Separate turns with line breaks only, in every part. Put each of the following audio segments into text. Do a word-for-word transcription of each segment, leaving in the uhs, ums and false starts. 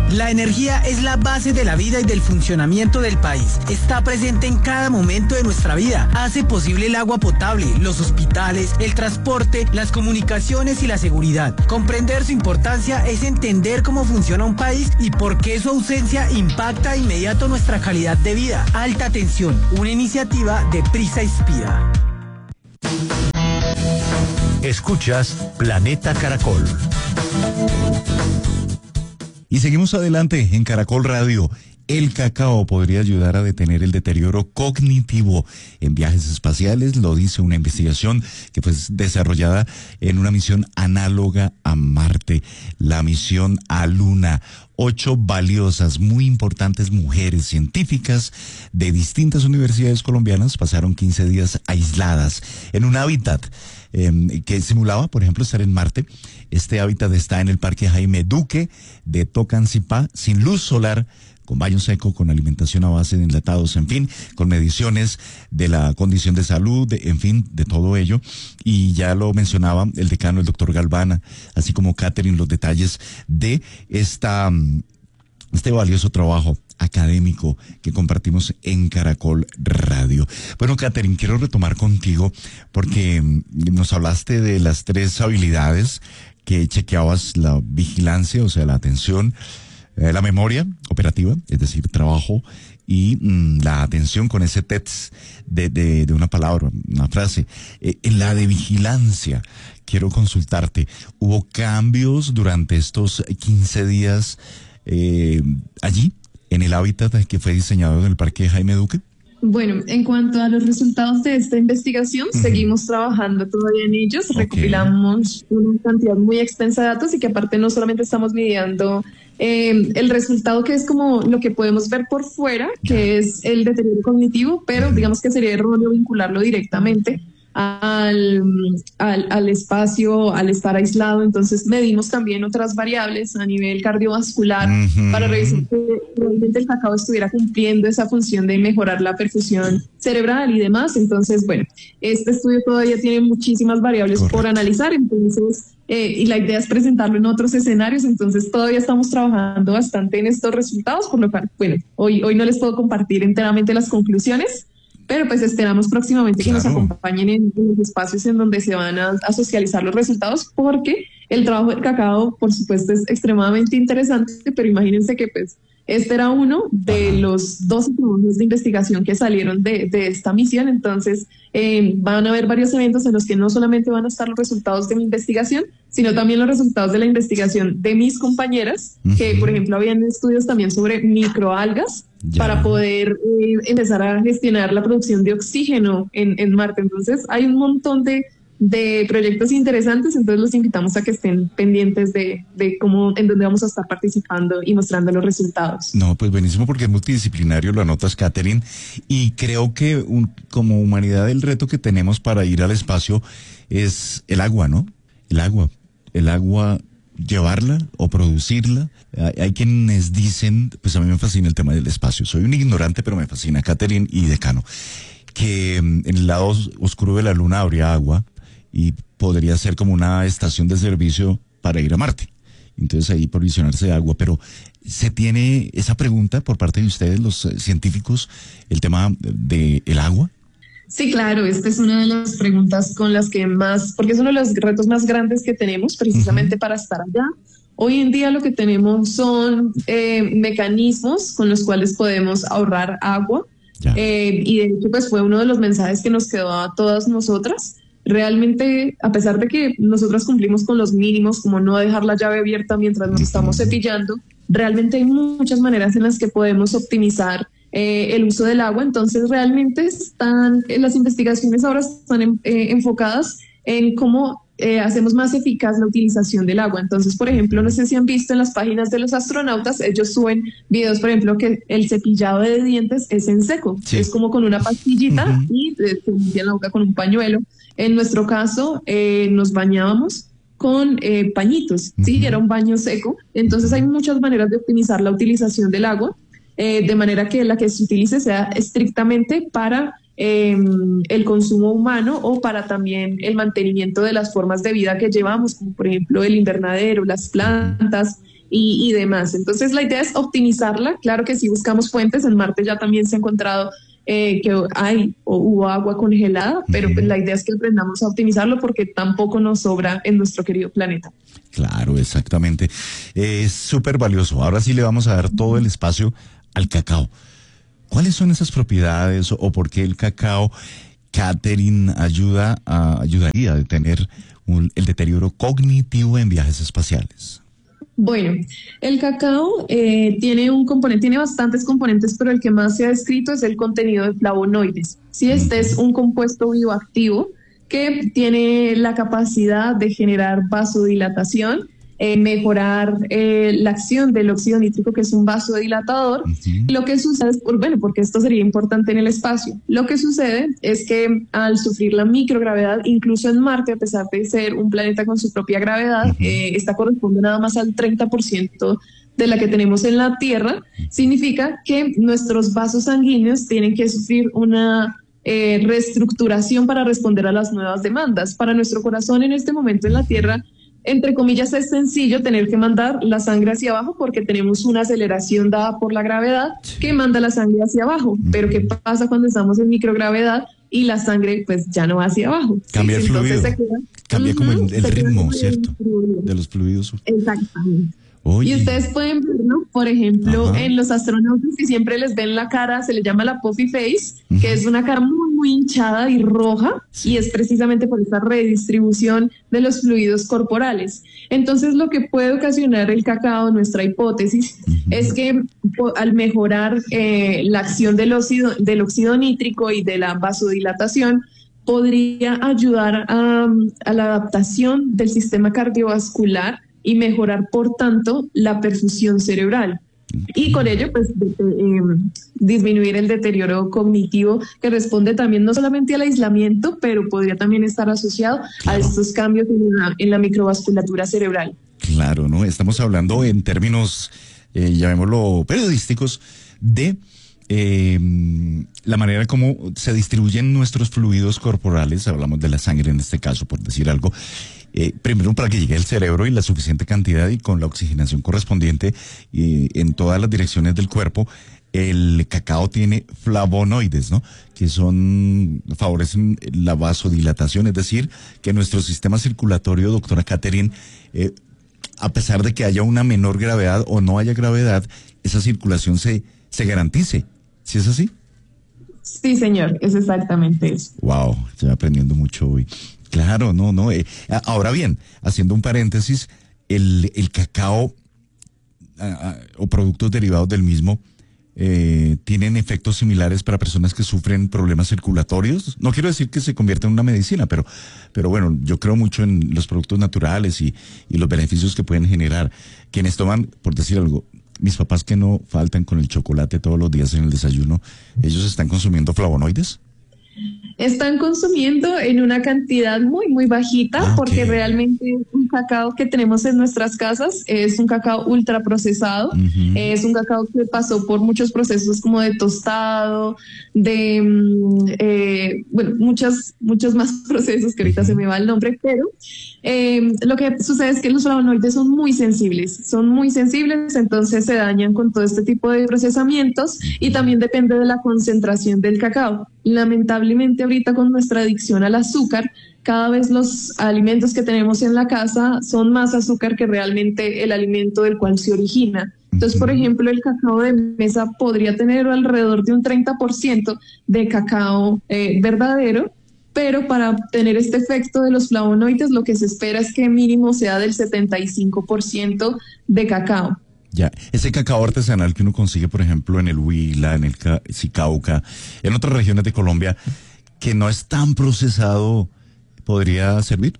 La energía es la base de la vida y del funcionamiento del país. Está presente en cada momento de nuestra vida. Hace posible el agua potable, los hospitales, el transporte, las comunicaciones y la seguridad. Comprender su importancia es entender cómo funciona un país y por qué su ausencia impacta de inmediato nuestra calidad de vida. Alta Tensión, una iniciativa de Prisa Inspira.
Escuchas Planeta Caracol.
Y seguimos adelante en Caracol Radio. El cacao podría ayudar a detener el deterioro cognitivo en viajes espaciales, lo dice una investigación que fue desarrollada en una misión análoga a Marte, la misión a Luna. Ocho valiosas, muy importantes mujeres científicas de distintas universidades colombianas pasaron quince días aisladas en un hábitat eh, que simulaba, por ejemplo, estar en Marte. Este hábitat está en el Parque Jaime Duque de Tocancipá, sin luz solar, con baño seco, con alimentación a base de enlatados, en fin, con mediciones de la condición de salud, de, en fin, de todo ello. Y ya lo mencionaba el decano, el doctor Galvana, así como Catherine, los detalles de esta, este valioso trabajo académico que compartimos en Caracol Radio. Bueno, Catherine, quiero retomar contigo porque nos hablaste de las tres habilidades que chequeabas: la vigilancia, o sea, la atención, Eh, la memoria operativa, es decir, trabajo, y mm, la atención con ese test de, de, de una palabra, una frase. Eh, en la de vigilancia, quiero consultarte, ¿hubo cambios durante estos quince días eh, allí, en el hábitat que fue diseñado en el Parque Jaime Duque?
Bueno, en cuanto a los resultados de esta investigación, uh-huh. seguimos trabajando todavía en ellos, okay. Recopilamos una cantidad muy extensa de datos y que aparte no solamente estamos midiendo eh, el resultado que es como lo que podemos ver por fuera, que es el deterioro cognitivo, pero uh-huh. digamos que sería erróneo vincularlo directamente al, al, al espacio, al estar aislado. Entonces medimos también otras variables a nivel cardiovascular uh-huh. para revisar que realmente el cacao estuviera cumpliendo esa función de mejorar la perfusión cerebral y demás. Entonces, bueno, este estudio todavía tiene muchísimas variables Correcto. Por analizar, entonces, eh, y la idea es presentarlo en otros escenarios, entonces todavía estamos trabajando bastante en estos resultados, por lo cual, bueno, hoy, hoy no les puedo compartir enteramente las conclusiones, pero pues esperamos próximamente que claro. nos acompañen en, en los espacios en donde se van a, a socializar los resultados, porque el trabajo del cacao, por supuesto, es extremadamente interesante, pero imagínense que pues este era uno de Ajá. los doce trabajos de investigación que salieron de, de esta misión. Entonces eh, van a haber varios eventos en los que no solamente van a estar los resultados de mi investigación, sino también los resultados de la investigación de mis compañeras, uh-huh. que por ejemplo habían estudios también sobre microalgas, ya. Para poder eh, empezar a gestionar la producción de oxígeno en, en Marte. Entonces hay un montón de, de proyectos interesantes, entonces los invitamos a que estén pendientes de, de cómo, en dónde vamos a estar participando y mostrando los resultados.
No, pues buenísimo, porque es multidisciplinario, lo anotas, Catherine, y creo que un, como humanidad el reto que tenemos para ir al espacio es el agua, ¿no? El agua, el agua, llevarla o producirla. Hay, hay quienes dicen, pues a mí me fascina el tema del espacio, soy un ignorante, pero me fascina, Catherine y decano, que en el lado oscuro de la luna habría agua y podría ser como una estación de servicio para ir a Marte. Entonces ahí provisionarse de agua, pero ¿se tiene esa pregunta por parte de ustedes, los científicos, el tema de el agua?
Sí, claro, esta es una de las preguntas con las que más, porque es uno de los retos más grandes que tenemos precisamente uh-huh. para estar allá. Hoy en día lo que tenemos son eh, mecanismos con los cuales podemos ahorrar agua eh, y de hecho pues fue uno de los mensajes que nos quedó a todas nosotras. Realmente, a pesar de que nosotras cumplimos con los mínimos, como no dejar la llave abierta mientras nos estamos cepillando, realmente hay muchas maneras en las que podemos optimizar Eh, el uso del agua. Entonces realmente están, eh, las investigaciones ahora están en, eh, enfocadas en cómo eh, hacemos más eficaz la utilización del agua. Entonces, por ejemplo, no sé si han visto en las páginas de los astronautas, ellos suben videos, por ejemplo, que el cepillado de dientes es en seco, sí. es como con una pastillita uh-huh. y eh, se limpia la boca con un pañuelo. En nuestro caso, eh, nos bañábamos con eh, pañitos, uh-huh. sí, era un baño seco. Entonces hay muchas maneras de optimizar la utilización del agua, Eh, de manera que la que se utilice sea estrictamente para eh, el consumo humano o para también el mantenimiento de las formas de vida que llevamos, como por ejemplo el invernadero, las plantas y, y demás. Entonces la idea es optimizarla. Claro que sí buscamos fuentes. En Marte ya también se ha encontrado eh, que hay o hubo agua congelada, pero pues, la idea es que aprendamos a optimizarlo porque tampoco nos sobra en nuestro querido planeta.
Claro, exactamente. Es súper valioso. Ahora sí le vamos a dar todo el espacio al cacao. ¿Cuáles son esas propiedades o por qué el cacao, Katherine, ayuda a, ayudaría a detener un, el deterioro cognitivo en viajes espaciales?
Bueno, el cacao eh, tiene un componente, tiene bastantes componentes, pero el que más se ha descrito es el contenido de flavonoides. Sí, este es un compuesto bioactivo que tiene la capacidad de generar vasodilatación, eh, mejorar eh, la acción del óxido nítrico, que es un vasodilatador. Uh-huh. Lo que sucede es, bueno, porque esto sería importante en el espacio, lo que sucede es que al sufrir la microgravedad, incluso en Marte, a pesar de ser un planeta con su propia gravedad, uh-huh. eh, esta corresponde nada más al treinta por ciento de la que tenemos en la Tierra, significa que nuestros vasos sanguíneos tienen que sufrir una eh, reestructuración para responder a las nuevas demandas. Para nuestro corazón en este momento en la Tierra, entre comillas, es sencillo tener que mandar la sangre hacia abajo porque tenemos una aceleración dada por la gravedad que manda la sangre hacia abajo. Pero ¿qué pasa cuando estamos en microgravedad y la sangre pues ya no va hacia abajo?
Cambia
¿sí?
el fluido,
se queda,
cambia uh-huh, como el, el ritmo, ¿cierto?
El
de los fluidos.
Exactamente.
Oye.
Y ustedes pueden ver, ¿no? Por ejemplo, ajá. en los astronautas que siempre les ven la cara, se le llama la puffy face, uh-huh. que es una cara muy, muy hinchada y roja, sí. y es precisamente por esa redistribución de los fluidos corporales. Entonces, lo que puede ocasionar el cacao, nuestra hipótesis, uh-huh. es que po- al mejorar eh, la acción del óxido, del óxido nítrico y de la vasodilatación, podría ayudar a, a la adaptación del sistema cardiovascular y mejorar, por tanto, la perfusión cerebral. Y con ello, pues, de, eh, disminuir el deterioro cognitivo que responde también no solamente al aislamiento, pero podría también estar asociado claro. a estos cambios en la, en la microvasculatura cerebral.
Claro, ¿no? Estamos hablando en términos, eh, llamémoslo, periodísticos, de eh, la manera como se distribuyen nuestros fluidos corporales. Hablamos de la sangre en este caso, por decir algo. Eh, primero para que llegue al cerebro y la suficiente cantidad y con la oxigenación correspondiente eh, en todas las direcciones del cuerpo. El cacao tiene flavonoides, ¿no? Que son, favorecen la vasodilatación, es decir, que nuestro sistema circulatorio, doctora Katherine, eh, a pesar de que haya una menor gravedad o no haya gravedad, esa circulación se, se garantice. ¿Sí es así?
Sí, señor, es exactamente eso.
Wow, estoy aprendiendo mucho hoy. Claro, no, no. Eh, ahora bien, haciendo un paréntesis, el, el cacao uh, o productos derivados del mismo eh, tienen efectos similares para personas que sufren problemas circulatorios. No quiero decir que se convierta en una medicina, pero, pero bueno, yo creo mucho en los productos naturales y, y los beneficios que pueden generar. Quienes toman, por decir algo, mis papás que no faltan con el chocolate todos los días en el desayuno, ¿ellos están consumiendo flavonoides?
Están consumiendo en una cantidad muy, muy bajita, ah, porque okay. realmente un cacao que tenemos en nuestras casas es un cacao ultraprocesado, uh-huh. es un cacao que pasó por muchos procesos como de tostado, de, eh, bueno, muchos, muchos más procesos que ahorita uh-huh. se me va el nombre, pero eh, lo que sucede es que los flavonoides son muy sensibles, son muy sensibles, entonces se dañan con todo este tipo de procesamientos y también depende de la concentración del cacao. Lamentablemente ahorita con nuestra adicción al azúcar, cada vez los alimentos que tenemos en la casa son más azúcar que realmente el alimento del cual se origina. Entonces, por ejemplo, el cacao de mesa podría tener alrededor de un treinta por ciento de cacao eh, verdadero, pero para obtener este efecto de los flavonoides lo que se espera es que mínimo sea del setenta y cinco por ciento de cacao.
Ya, ese cacao artesanal que uno consigue, por ejemplo, en el Huila, en el Cauca, en otras regiones de Colombia, que no es tan procesado, ¿podría servir?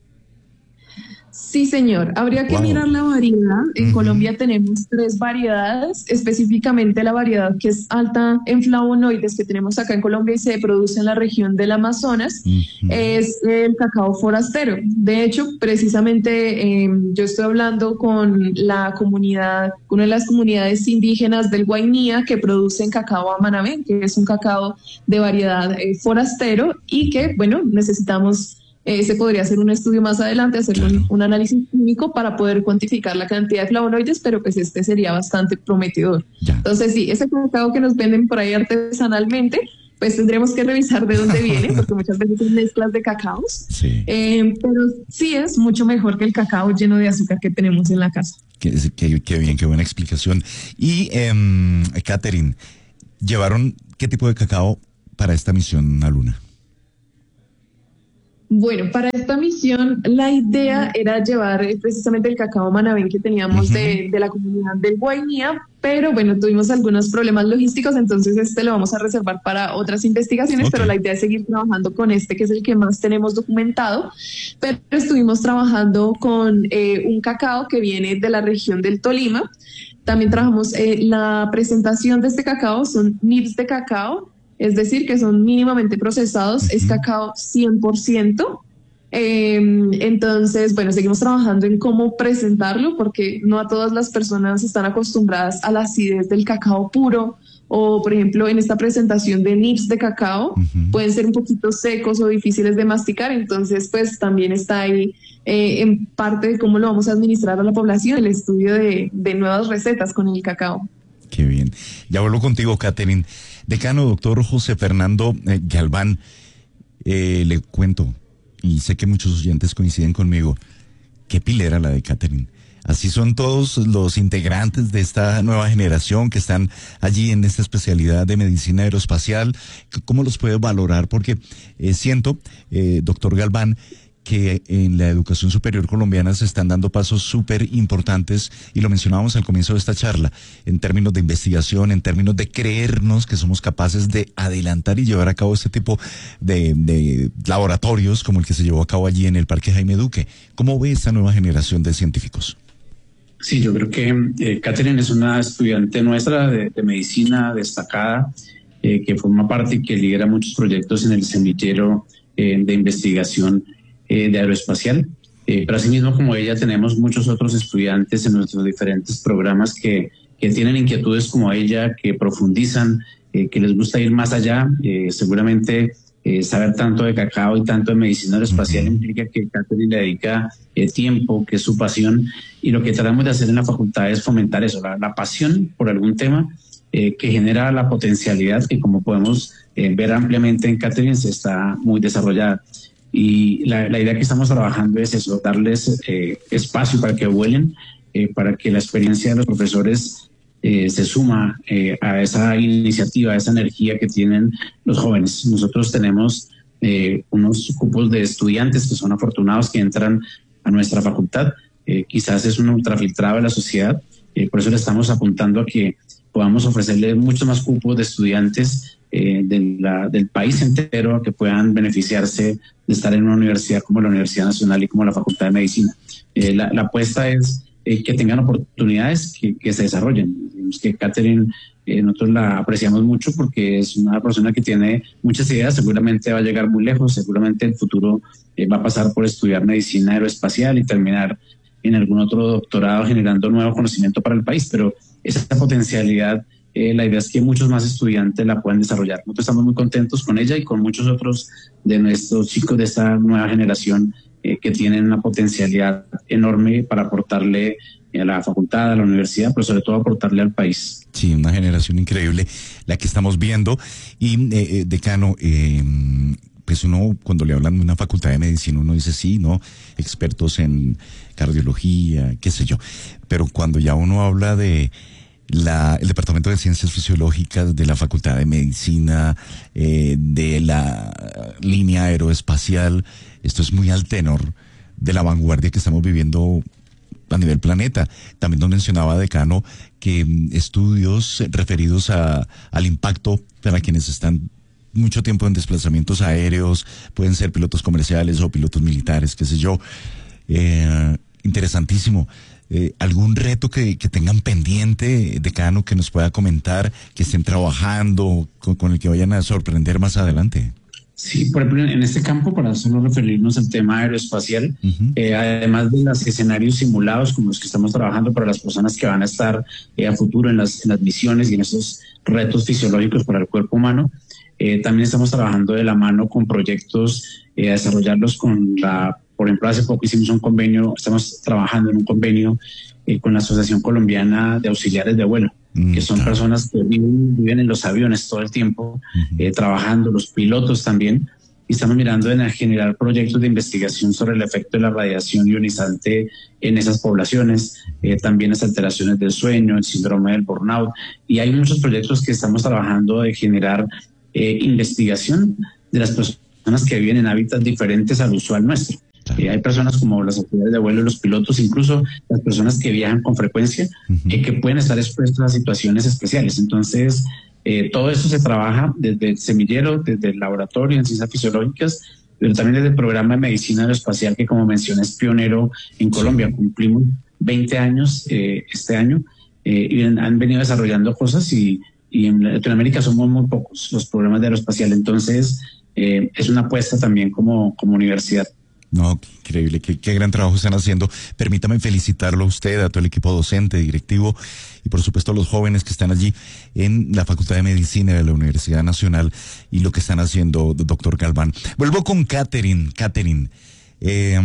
Sí, señor. Habría que wow. mirar la variedad. En uh-huh. Colombia tenemos tres variedades, específicamente la variedad que es alta en flavonoides que tenemos acá en Colombia y se produce en la región del Amazonas, uh-huh. es el cacao forastero. De hecho, precisamente eh, yo estoy hablando con la comunidad, una de las comunidades indígenas del Guainía que producen cacao amanamén, que es un cacao de variedad eh, forastero y que, bueno, necesitamos Eh, se podría hacer un estudio más adelante, hacer
Claro.
un, un análisis químico para poder cuantificar la cantidad de flavonoides, pero pues este sería bastante prometedor.
Ya.
Entonces, sí, ese cacao que nos venden por ahí artesanalmente, pues tendremos que revisar de dónde viene, porque muchas veces son mezclas de cacaos.
Sí.
Eh, pero sí es mucho mejor que el cacao lleno de azúcar que tenemos en la casa.
Qué, qué, qué bien, qué buena explicación. Y, eh, Catherine, ¿llevaron qué tipo de cacao para esta misión a Luna?
Bueno, para esta misión la idea era llevar eh, precisamente el cacao manabén que teníamos
Ujú.
de, de la comunidad del Guainía, pero bueno, tuvimos algunos problemas logísticos, entonces este lo vamos a reservar para otras investigaciones,
Ok.
pero la idea es seguir trabajando con este, que es el que más tenemos documentado, pero estuvimos trabajando con eh, un cacao que viene de la región del Tolima. También trabajamos eh, la presentación de este cacao, son nibs de cacao, es decir, que son mínimamente procesados,
Ujú.
es cacao cien por ciento. Eh, entonces, bueno, seguimos trabajando en cómo presentarlo porque no a todas las personas están acostumbradas a la acidez del cacao puro o, por ejemplo, en esta presentación de nibs de cacao,
Ujú.
pueden ser un poquito secos o difíciles de masticar, entonces pues también está ahí eh, en parte de cómo lo vamos a administrar a la población, el estudio de, de nuevas recetas con el cacao.
Qué bien. Ya vuelvo contigo, Catherine. Decano, doctor José Fernando eh, Galván, eh, le cuento, y sé que muchos oyentes coinciden conmigo, qué pilera la de Catherine. Así son todos los integrantes de esta nueva generación que están allí en esta especialidad de medicina aeroespacial. ¿Cómo los puede valorar? Porque eh, siento, eh, doctor Galván, que en la educación superior colombiana se están dando pasos súper importantes, y lo mencionábamos al comienzo de esta charla, en términos de investigación, en términos de creernos que somos capaces de adelantar y llevar a cabo este tipo de, de laboratorios como el que se llevó a cabo allí en el Parque Jaime Duque. ¿Cómo ve esta nueva generación de científicos?
Sí, yo creo que eh, Catherine es una estudiante nuestra de, de medicina destacada, eh, que forma parte y que lidera muchos proyectos en el semillero eh, de investigación eh, de aeroespacial. Eh, pero asimismo, como ella, tenemos muchos otros estudiantes en nuestros diferentes programas que, que tienen inquietudes como ella, que profundizan, eh, que les gusta ir más allá. Eh, seguramente eh, saber tanto de cacao y tanto de medicina aeroespacial uh-huh. implica que Catherine le dedica eh, tiempo, que es su pasión, y lo que tratamos de hacer en la facultad es fomentar eso, la, la pasión por algún tema eh, que genera la potencialidad que, como podemos eh, ver ampliamente en Catherine, se está muy desarrollada. Y la, la idea que estamos trabajando es eso, darles eh, espacio para que vuelen, eh, para que la experiencia de los profesores eh, se suma eh, a esa iniciativa, a esa energía que tienen los jóvenes. Nosotros tenemos eh, unos cupos de estudiantes que son afortunados, que entran a nuestra facultad. Eh, quizás es un ultrafiltrado de la sociedad, eh, por eso le estamos apuntando a que podamos ofrecerle muchos más cupos de estudiantes eh, de la, del país entero que puedan beneficiarse de estar en una universidad como la Universidad Nacional y como la Facultad de Medicina. Eh, la, la apuesta es eh, que tengan oportunidades, que, que se desarrollen. Digamos que Catherine, eh, nosotros la apreciamos mucho porque es una persona que tiene muchas ideas, seguramente va a llegar muy lejos, seguramente el futuro eh, va a pasar por estudiar medicina aeroespacial y terminar en algún otro doctorado generando nuevo conocimiento para el país, pero esa potencialidad, eh, la idea es que muchos más estudiantes la puedan desarrollar. Nosotros estamos muy contentos con ella y con muchos otros de nuestros chicos de esta nueva generación eh, que tienen una potencialidad enorme para aportarle a la facultad, a la universidad, pero sobre todo aportarle al país.
Sí, una generación increíble la que estamos viendo. Y, eh, decano, eh, pues uno, cuando le hablan de una facultad de medicina, uno dice sí, ¿no? Expertos en cardiología, qué sé yo. Pero cuando ya uno habla de la, el Departamento de Ciencias Fisiológicas, de la Facultad de Medicina, eh, de la línea aeroespacial, esto es muy al tenor de la vanguardia que estamos viviendo a nivel planeta. También nos mencionaba, decano, que um, estudios referidos a, al impacto para quienes están mucho tiempo en desplazamientos aéreos, pueden ser pilotos comerciales o pilotos militares, qué sé yo. Eh, interesantísimo. Eh, ¿Algún reto que, que tengan pendiente, decano, que nos pueda comentar, que estén trabajando, con, con el que vayan a sorprender más adelante?
Sí, por ejemplo, en este campo, para solo referirnos al tema aeroespacial, uh-huh. eh, además de los escenarios simulados como los que estamos trabajando para las personas que van a estar eh, a futuro en las, en las misiones y en esos retos fisiológicos para el cuerpo humano, Eh, también estamos trabajando de la mano con proyectos, eh, a desarrollarlos con la, por ejemplo, hace poco hicimos un convenio, estamos trabajando en un convenio eh, con la Asociación Colombiana de Auxiliares de Vuelo, mm, que son claro. personas que viven, viven en los aviones todo el tiempo, uh-huh. eh, trabajando, los pilotos también. Y estamos mirando en generar proyectos de investigación sobre el efecto de la radiación ionizante en esas poblaciones, eh, también las alteraciones del sueño, el síndrome del burnout. Y hay muchos proyectos que estamos trabajando de generar eh, investigación de las personas que viven en hábitats diferentes al usual nuestro. Eh, hay personas como las autoridades de vuelo, los pilotos, incluso las personas que viajan con frecuencia, uh-huh. eh, que pueden estar expuestas a situaciones especiales. Entonces, Eh, todo eso se trabaja desde el semillero, desde el laboratorio en ciencias fisiológicas, pero también desde el programa de medicina aeroespacial, que como mencioné es pionero en Colombia. Cumplimos veinte años eh, este año eh, y han venido desarrollando cosas y, y en Latinoamérica somos muy pocos los programas de aeroespacial. Entonces eh, es una apuesta también como, como universidad.
No, qué increíble, qué, qué gran trabajo están haciendo. Permítame felicitarlo a usted, a todo el equipo docente, directivo y por supuesto a los jóvenes que están allí en la Facultad de Medicina de la Universidad Nacional y lo que están haciendo, doctor Galván. Vuelvo con Catherine. Catherine, eh,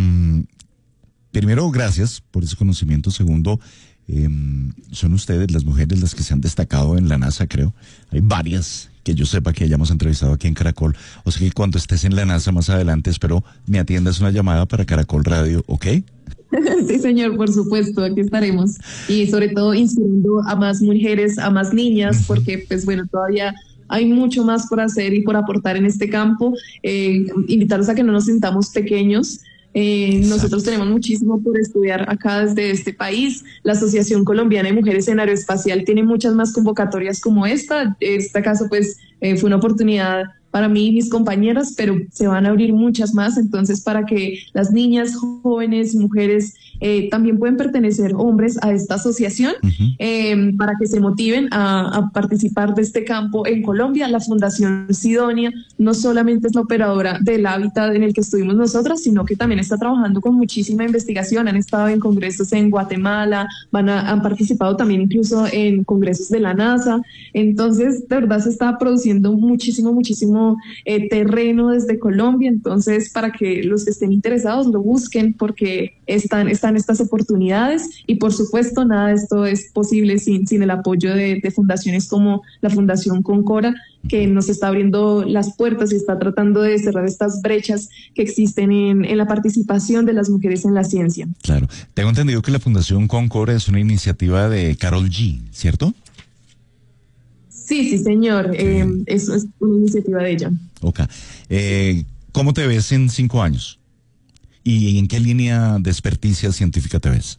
primero, gracias por ese conocimiento. Segundo, eh, son ustedes las mujeres las que se han destacado en la NASA, creo. Hay varias que yo sepa que hayamos entrevistado aquí en Caracol. O sea que cuando estés en la NASA más adelante, espero me atiendas una llamada para Caracol Radio, ¿ok?
Sí, señor, por supuesto, aquí estaremos. Y sobre todo inspirando a más mujeres, a más niñas, porque pues bueno, todavía hay mucho más por hacer y por aportar en este campo. Eh, invitarlos a que no nos sintamos pequeños. Eh, nosotros tenemos muchísimo por estudiar acá desde este país. La Asociación Colombiana de Mujeres en Aeroespacial tiene muchas más convocatorias como esta. Este caso pues eh, fue una oportunidad para mí y mis compañeras, pero se van a abrir muchas más. Entonces, para que las niñas, jóvenes, mujeres eh, también pueden pertenecer, hombres, a esta asociación, uh-huh. eh, para que se motiven a, a participar de este campo en Colombia. La Fundación Sidonia no solamente es la operadora del hábitat en el que estuvimos nosotras, sino que también está trabajando con muchísima investigación. Han estado en congresos en Guatemala, van a, han participado también incluso en congresos de la NASA. Entonces, de verdad se está produciendo muchísimo, muchísimo Eh, terreno desde Colombia. Entonces, para que los que estén interesados lo busquen, porque están, están estas oportunidades y por supuesto nada de esto es posible sin, sin el apoyo de, de fundaciones como la Fundación Concora, que nos está abriendo las puertas y está tratando de cerrar estas brechas que existen en, en la participación de las mujeres en la ciencia.
Claro, tengo entendido que la Fundación Concora es una iniciativa de Karol G, ¿cierto?
Sí, sí, señor. Sí. Eh, eso es una iniciativa de ella.
Ok. Eh, ¿Cómo te ves en cinco años? ¿Y en qué línea de experticia científica te ves?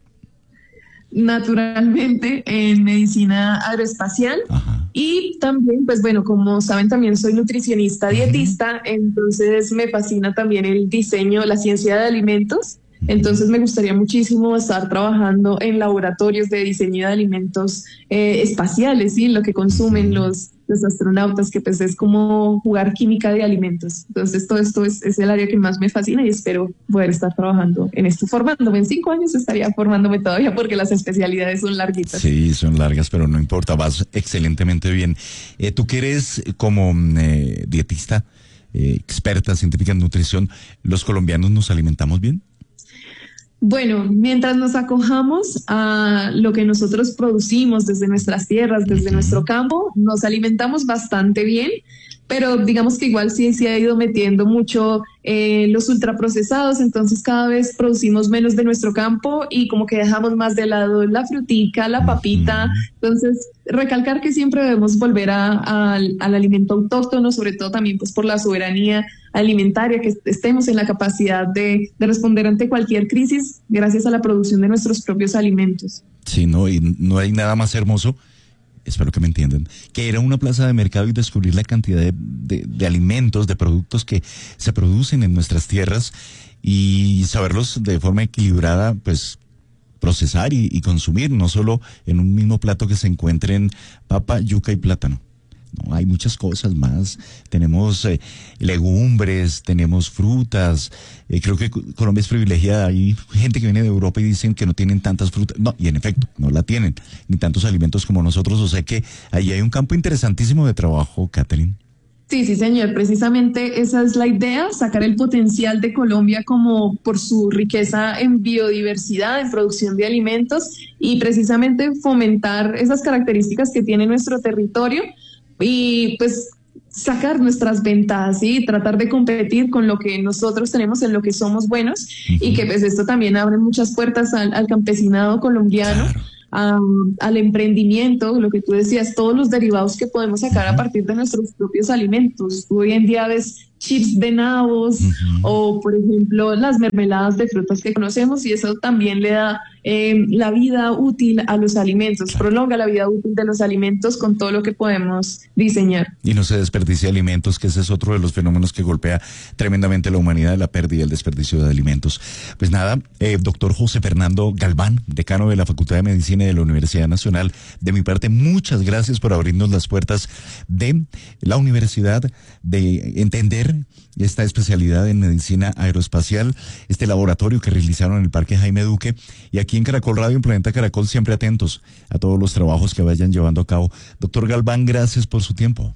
Naturalmente, en medicina aeroespacial. Ajá. Y también, pues bueno, como saben, también soy nutricionista, dietista, uh-huh. entonces me fascina también el diseño, la ciencia de alimentos. Entonces me gustaría muchísimo estar trabajando en laboratorios de diseño de alimentos eh, espaciales, ¿sí? Lo que consumen los, los astronautas, que pues es como jugar química de alimentos. Entonces todo esto es, es el área que más me fascina y espero poder estar trabajando en esto, formándome. En cinco años estaría formándome todavía porque las especialidades son larguitas.
Sí, son largas, pero no importa, vas excelentemente bien. Eh, tú que eres como eh, dietista, eh, experta científica en nutrición, ¿los colombianos nos alimentamos bien?
Bueno, mientras nos acojamos a lo que nosotros producimos desde nuestras tierras, desde nuestro campo, nos alimentamos bastante bien, pero digamos que igual sí se ha ido metiendo mucho eh, los ultraprocesados, entonces cada vez producimos menos de nuestro campo y como que dejamos más de lado la frutica, la papita. Entonces, recalcar que siempre debemos volver a, a, al alimento autóctono, sobre todo también pues por la soberanía alimentaria, que estemos en la capacidad de, de responder ante cualquier crisis gracias a la producción de nuestros propios alimentos.
Sí, no, y no hay nada más hermoso, espero que me entiendan, que ir a una plaza de mercado y descubrir la cantidad de, de, de alimentos, de productos que se producen en nuestras tierras y saberlos de forma equilibrada, pues procesar y, y consumir, no solo en un mismo plato que se encuentren papa, yuca y plátano. No, hay muchas cosas más. Tenemos eh, legumbres, tenemos frutas. Eh, creo que Colombia es privilegiada. Hay gente que viene de Europa y dicen que no tienen tantas frutas. No, y en efecto, no la tienen, ni tantos alimentos como nosotros. O sea que ahí hay un campo interesantísimo de trabajo, Catherine.
Sí, sí, señor. Precisamente esa es la idea, sacar el potencial de Colombia como por su riqueza en biodiversidad, en producción de alimentos y precisamente fomentar esas características que tiene nuestro territorio y pues sacar nuestras ventajas y ¿sí? Tratar de competir con lo que nosotros tenemos, en lo que somos buenos uh-huh. y que pues esto también abre muchas puertas al, al campesinado colombiano. Claro. Um, al emprendimiento, lo que tú decías, todos los derivados que podemos sacar a partir de nuestros propios alimentos. Hoy en día ves chips de nabos uh-huh. o, por ejemplo, las mermeladas de frutas que conocemos y eso también le da eh, la vida útil a los alimentos, prolonga la vida útil de los alimentos con todo lo que podemos diseñar.
Y no se desperdicia alimentos, que ese es otro de los fenómenos que golpea tremendamente a la humanidad, la pérdida y el desperdicio de alimentos. Pues nada, eh, doctor José Fernando Galván, decano de la Facultad de Medicina de la Universidad Nacional, de mi parte, muchas gracias por abrirnos las puertas de la universidad, de entender esta especialidad en medicina aeroespacial, este laboratorio que realizaron en el Parque Jaime Duque, y aquí en Caracol Radio, en Planeta Caracol, siempre atentos a todos los trabajos que vayan llevando a cabo. Doctor Galván, gracias por su tiempo.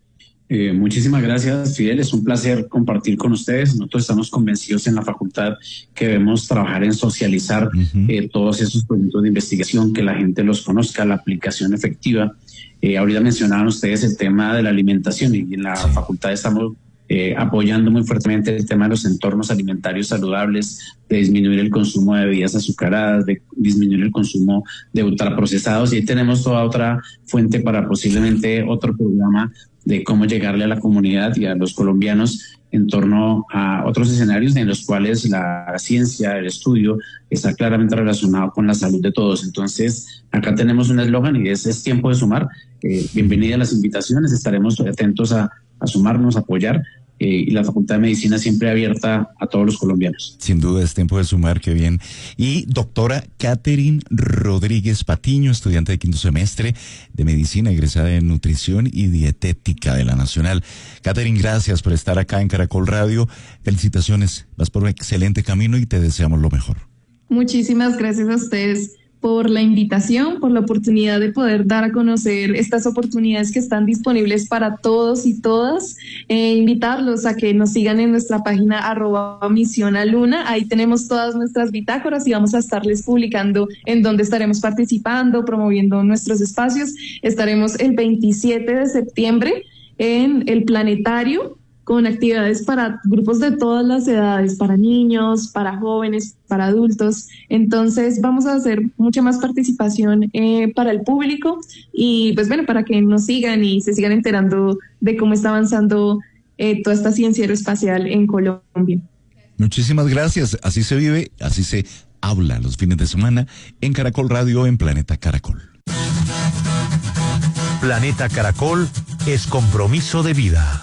Eh, muchísimas gracias, Fidel. Es un placer compartir con ustedes. Nosotros estamos convencidos en la facultad que debemos trabajar en socializar uh-huh. eh, todos esos proyectos de investigación, que la gente los conozca, la aplicación efectiva. Eh, ahorita mencionaban ustedes el tema de la alimentación y en la sí. facultad estamos Eh, apoyando muy fuertemente el tema de los entornos alimentarios saludables, de disminuir el consumo de bebidas azucaradas, de disminuir el consumo de ultraprocesados, y ahí tenemos toda otra fuente para posiblemente otro programa de cómo llegarle a la comunidad y a los colombianos en torno a otros escenarios en los cuales la ciencia, el estudio está claramente relacionado con la salud de todos. Entonces, acá tenemos un eslogan y es, es tiempo de sumar. Eh, bienvenida a las invitaciones, estaremos atentos a a sumarnos, a apoyar, eh, y la Facultad de Medicina siempre abierta a todos los colombianos.
Sin duda es tiempo de sumar, qué bien. Y doctora Catherine Rodríguez Patiño, estudiante de quinto semestre de Medicina, egresada en Nutrición y Dietética de la Nacional. Catherine, gracias por estar acá en Caracol Radio. Felicitaciones, vas por un excelente camino y te deseamos lo mejor.
Muchísimas gracias a ustedes por la invitación, por la oportunidad de poder dar a conocer estas oportunidades que están disponibles para todos y todas. Eh, invitarlos a que nos sigan en nuestra página arroba misión aluna. Ahí tenemos todas nuestras bitácoras y vamos a estarles publicando en dónde estaremos participando, promoviendo nuestros espacios. Estaremos el veintisiete de septiembre en el Planetario, con actividades para grupos de todas las edades, para niños, para jóvenes, para adultos. Entonces vamos a hacer mucha más participación eh, para el público y pues bueno, para que nos sigan y se sigan enterando de cómo está avanzando eh, toda esta ciencia aeroespacial en Colombia.
Muchísimas gracias. Así se vive, así se habla los fines de semana en Caracol Radio, en Planeta Caracol.
Planeta Caracol es compromiso de vida.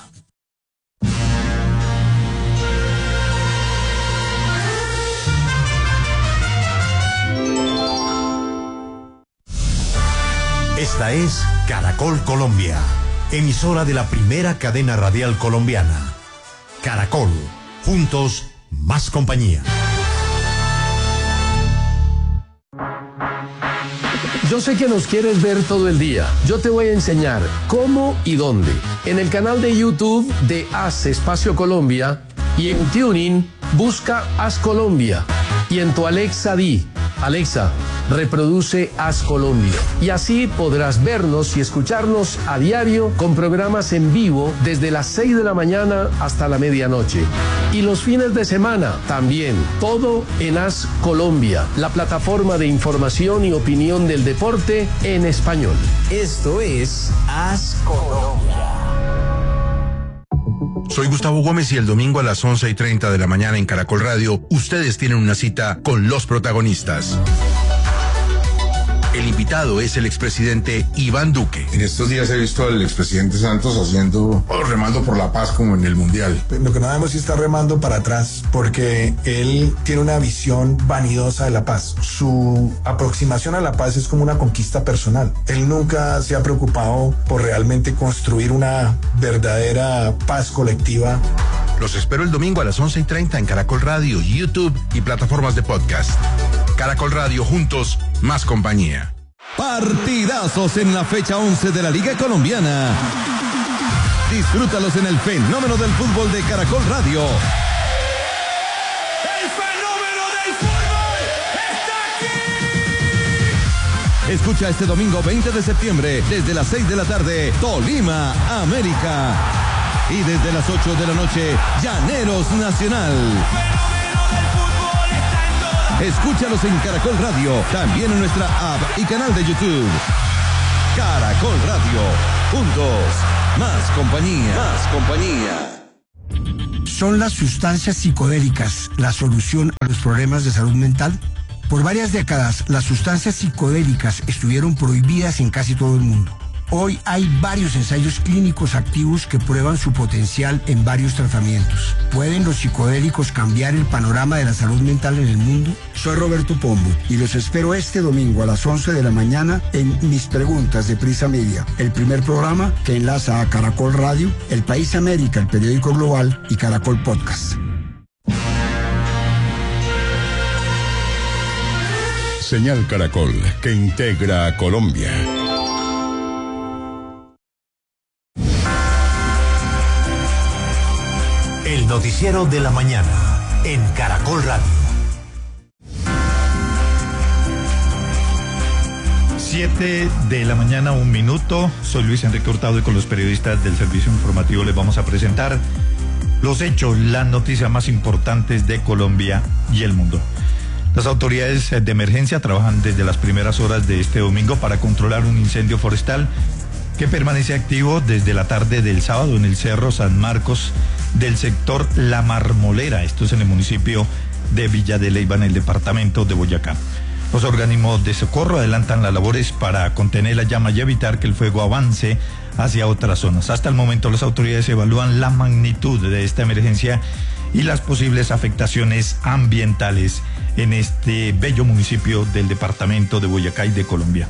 Esta es Caracol Colombia, emisora de la primera cadena radial colombiana. Caracol, juntos, más compañía.
Yo sé que nos quieres ver todo el día. Yo te voy a enseñar cómo y dónde. En el canal de YouTube de Haz Espacio Colombia y en Tuning busca Haz Colombia. Y en tu Alexa di, Alexa, reproduce Haz Colombia. Y así podrás vernos y escucharnos a diario con programas en vivo desde las seis de la mañana hasta la medianoche. Y los fines de semana también, todo en Haz Colombia, la plataforma de información y opinión del deporte en español.
Esto es Haz Colombia.
Soy Gustavo Gómez y el domingo a las once y treinta de la mañana en Caracol Radio, ustedes tienen una cita con los protagonistas. El invitado es el expresidente Iván Duque.
En estos días he visto al expresidente Santos haciendo, oh, remando por la paz como en el Mundial.
Lo que no vemos es estar remando para atrás, porque él tiene una visión vanidosa de la paz. Su aproximación a la paz es como una conquista personal. Él nunca se ha preocupado por realmente construir una verdadera paz colectiva.
Los espero el domingo a las once y treinta en Caracol Radio, YouTube y plataformas de podcast. Caracol Radio, juntos, más compañía.
Partidazos en la fecha once de la Liga Colombiana. Disfrútalos en el fenómeno del fútbol de Caracol Radio.
¡El fenómeno del fútbol está aquí!
Escucha este domingo veinte de septiembre, desde las seis de la tarde, Tolima, América. Y desde las ocho de la noche, Llaneros Nacional. Escúchalos en Caracol Radio, también en nuestra app y canal de YouTube. Caracol Radio, juntos, más compañía, más compañía.
¿Son las sustancias psicodélicas la solución a los problemas de salud mental? Por varias décadas, las sustancias psicodélicas estuvieron prohibidas en casi todo el mundo. Hoy hay varios ensayos clínicos activos que prueban su potencial en varios tratamientos. ¿Pueden los psicodélicos cambiar el panorama de la salud mental en el mundo? Soy Roberto Pombo y los espero este domingo a las once de la mañana en Mis Preguntas de Prisa Media, el primer programa que enlaza a Caracol Radio, El País América, el periódico global y Caracol Podcast.
Señal Caracol, que integra a Colombia.
El noticiero de la mañana en Caracol Radio.
Siete de la mañana, un minuto. Soy Luis Enrique Hurtado y con los periodistas del servicio informativo les vamos a presentar los hechos, las noticias más importantes de Colombia y el mundo. Las autoridades de emergencia trabajan desde las primeras horas de este domingo para controlar un incendio forestal que permanece activo desde la tarde del sábado en el Cerro San Marcos del sector La Marmolera. Esto es en el municipio de Villa de Leyva, en el departamento de Boyacá. Los organismos de socorro adelantan las labores para contener la llama y evitar que el fuego avance hacia otras zonas. Hasta el momento las autoridades evalúan la magnitud de esta emergencia y las posibles afectaciones ambientales en este bello municipio del departamento de Boyacá y de Colombia.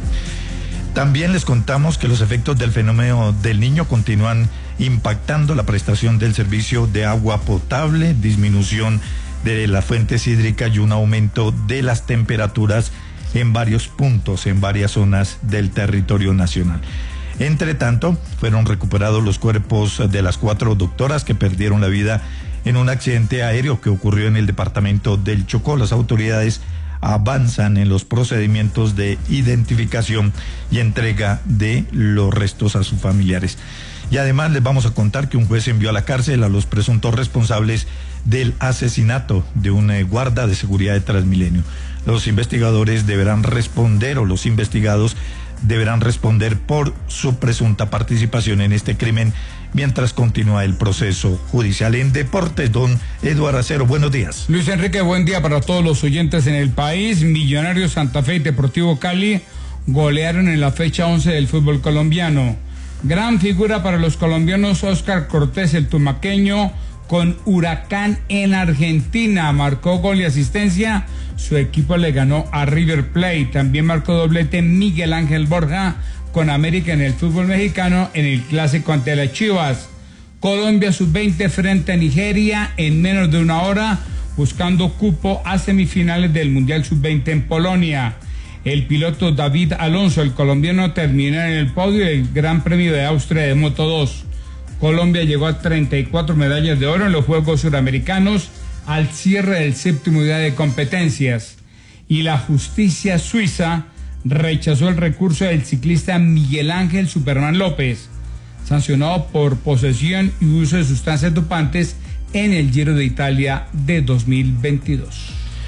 También les contamos que los efectos del fenómeno del Niño continúan impactando la prestación del servicio de agua potable, disminución de las fuentes hídricas y un aumento de las temperaturas en varios puntos, en varias zonas del territorio nacional. Entre tanto, fueron recuperados los cuerpos de las cuatro doctoras que perdieron la vida en un accidente aéreo que ocurrió en el departamento del Chocó. Las autoridades avanzan en los procedimientos de identificación y entrega de los restos a sus familiares. Y además les vamos a contar que un juez envió a la cárcel a los presuntos responsables del asesinato de un eh, guarda de seguridad de Transmilenio. Los investigadores deberán responder, o los investigados deberán responder por su presunta participación en este crimen mientras continúa el proceso judicial. En deportes, don Eduardo Acero, buenos días.
Luis Enrique, buen día para todos los oyentes en el país. Millonarios, Santa Fe y Deportivo Cali golearon en la fecha once del fútbol colombiano. Gran figura para los colombianos Oscar Cortés, el tumaqueño, con Huracán en Argentina. Marcó gol y asistencia. Su equipo le ganó a River Plate. También marcó doblete Miguel Ángel Borja con América en el fútbol mexicano en el clásico ante las Chivas. Colombia sub veinte frente a Nigeria en menos de una hora, buscando cupo a semifinales del Mundial sub veinte en Polonia. El piloto David Alonso, el colombiano, terminó en el podio del Gran Premio de Austria de Moto dos. Colombia llegó a treinta y cuatro medallas de oro en los Juegos Suramericanos al cierre del séptimo día de competencias. Y la justicia suiza rechazó el recurso del ciclista Miguel Ángel Superman López, sancionado por posesión y uso de sustancias dopantes en el Giro de Italia de dos mil veintidós.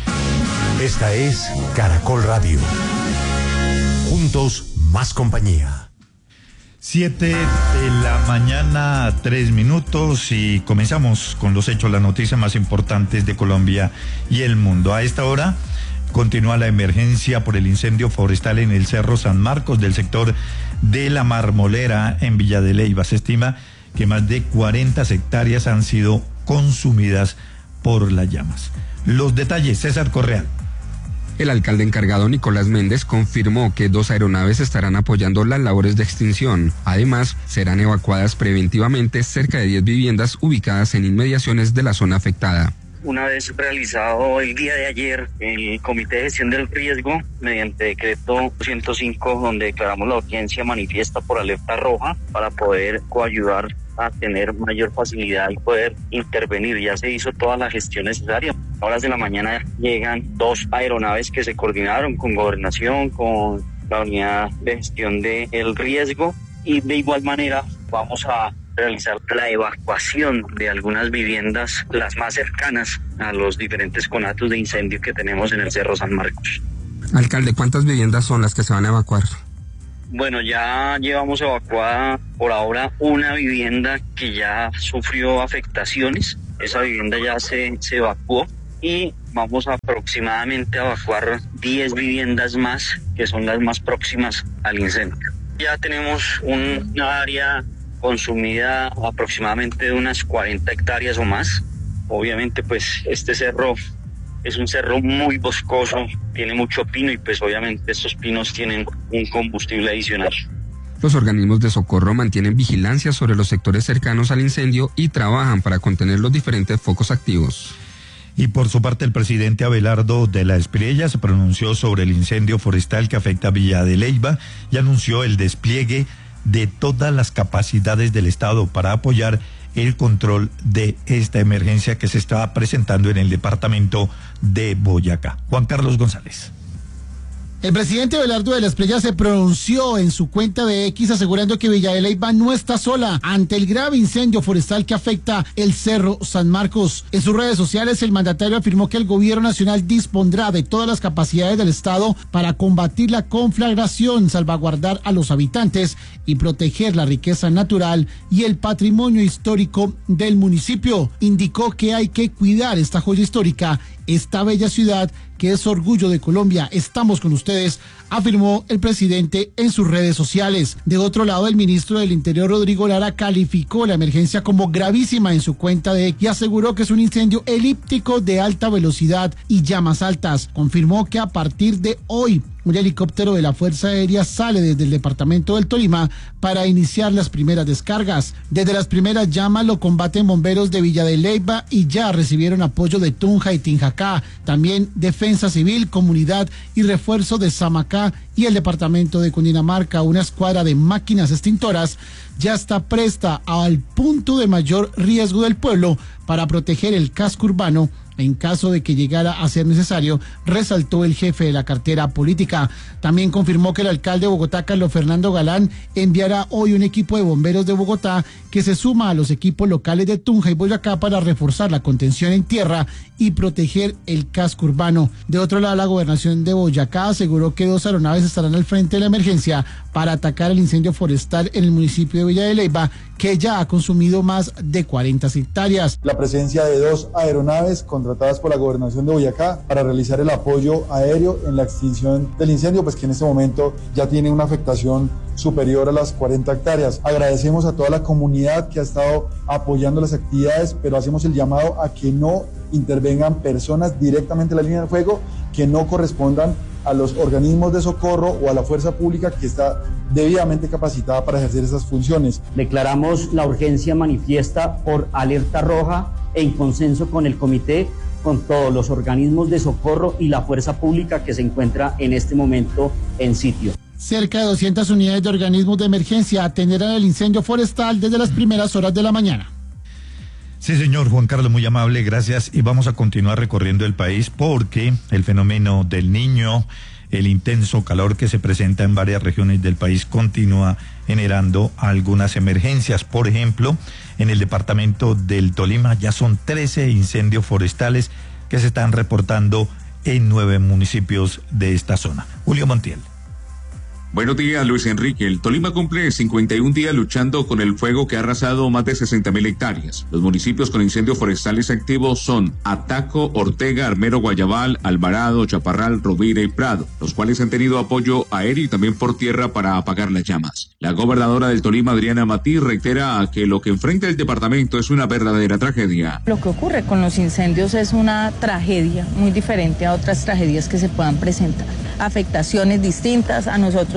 Esta es Caracol Radio. Juntos, más compañía.
Siete de la mañana, tres minutos, y comenzamos con los hechos, las noticias más importantes de Colombia y el mundo. A esta hora continúa la emergencia por el incendio forestal en el Cerro San Marcos del sector de La Marmolera en Villa de Leyva. Se estima que más de cuarenta hectáreas han sido consumidas por las llamas. Los detalles, César Correa.
El alcalde encargado Nicolás Méndez confirmó que dos aeronaves estarán apoyando las labores de extinción. Además, serán evacuadas preventivamente cerca de diez viviendas ubicadas en inmediaciones de la zona afectada.
una vez realizado el día de ayer el Comité de Gestión del Riesgo, mediante decreto ciento cinco, donde declaramos la urgencia manifiesta por alerta roja para poder coayudar a tener mayor facilidad y poder intervenir. Ya se hizo toda la gestión necesaria. A horas de la mañana llegan dos aeronaves que se coordinaron con Gobernación, con la unidad de gestión del riesgo, y de igual manera vamos a realizar la evacuación de algunas viviendas, las más cercanas a los diferentes conatos de incendio que tenemos en el Cerro San Marcos.
Alcalde, ¿cuántas viviendas son las que se van a evacuar?
Bueno, ya llevamos evacuada por ahora una vivienda que ya sufrió afectaciones. Esa vivienda ya se, se evacuó y vamos a aproximadamente a evacuar diez viviendas más, que son las más próximas al incendio. Ya tenemos un, una área consumida aproximadamente de unas cuarenta hectáreas o más. Obviamente, pues este cerro es un cerro muy boscoso, tiene mucho pino y pues obviamente estos pinos tienen un combustible adicional.
Los organismos de socorro mantienen vigilancia sobre los sectores cercanos al incendio y trabajan para contener los diferentes focos activos.
Y por su parte, el presidente Abelardo de la Espriella se pronunció sobre el incendio forestal que afecta a Villa de Leyva y anunció el despliegue de todas las capacidades del Estado para apoyar el control de esta emergencia que se está presentando en el departamento de Boyacá. Juan Carlos González.
El presidente Abelardo de la Espriella se pronunció en su cuenta de X asegurando que Villa de Leyva no está sola ante el grave incendio forestal que afecta el Cerro San Marcos. En sus redes sociales, el mandatario afirmó que el gobierno nacional dispondrá de todas las capacidades del Estado para combatir la conflagración, salvaguardar a los habitantes y proteger la riqueza natural y el patrimonio histórico del municipio. Indicó que hay que cuidar esta joya histórica, esta bella ciudad que es orgullo de Colombia. Estamos con ustedes, afirmó el presidente en sus redes sociales. De otro lado, el ministro del Interior, Rodrigo Lara, calificó la emergencia como gravísima en su cuenta de X y aseguró que es un incendio elíptico de alta velocidad y llamas altas. Confirmó que a partir de hoy un helicóptero de la Fuerza Aérea sale desde el departamento del Tolima para iniciar las primeras descargas. Desde las primeras llamas lo combaten bomberos de Villa de Leyva y ya recibieron apoyo de Tunja y Tinjacá, también Defensa Civil, Comunidad y refuerzo de Samacá y el departamento de Cundinamarca. Una escuadra de máquinas extintoras ya está presta al punto de mayor riesgo del pueblo para proteger el casco urbano en caso de que llegara a ser necesario, resaltó el jefe de la cartera política. También confirmó que el alcalde de Bogotá, Carlos Fernando Galán, enviará hoy un equipo de bomberos de Bogotá que se suma a los equipos locales de Tunja y Boyacá para reforzar la contención en tierra y proteger el casco urbano. De otro lado, la gobernación de Boyacá aseguró que dos aeronaves estarán al frente de la emergencia para atacar el incendio forestal en el municipio de Villa de Leyva, que ya ha consumido más de cuarenta hectáreas.
La presencia de dos aeronaves contratadas por la gobernación de Boyacá para realizar el apoyo aéreo en la extinción del incendio, pues que en este momento ya tiene una afectación superior a las cuarenta hectáreas. Agradecemos a toda la comunidad que ha estado apoyando las actividades, pero hacemos el llamado a que no intervengan personas directamente en la línea de fuego que no correspondan a los organismos de socorro o a la fuerza pública que está debidamente capacitada para ejercer esas funciones.
Declaramos la urgencia manifiesta por alerta roja en consenso con el comité, con todos los organismos de socorro y la fuerza pública que se encuentra en este momento en sitio.
Cerca de doscientas unidades de organismos de emergencia atenderán el incendio forestal desde las primeras horas de la mañana.
Sí, señor Juan Carlos, muy amable, gracias. Y vamos a continuar recorriendo el país porque el fenómeno del Niño, el intenso calor que se presenta en varias regiones del país continúa generando algunas emergencias. Por ejemplo, en el departamento del Tolima ya son trece incendios forestales que se están reportando en nueve municipios de esta zona. Julio Montiel.
Buenos días, Luis Enrique. El Tolima cumple cincuenta y un días luchando con el fuego que ha arrasado más de sesenta mil hectáreas. Los municipios con incendios forestales activos son Ataco, Ortega, Armero, Guayabal, Alvarado, Chaparral, Rovira y Prado, los cuales han tenido apoyo aéreo y también por tierra para apagar las llamas. La gobernadora del Tolima, Adriana Matiz, reitera que lo que enfrenta el departamento es una verdadera tragedia.
Lo que ocurre con los incendios es una tragedia muy diferente a otras tragedias que se puedan presentar. Afectaciones distintas, a nosotros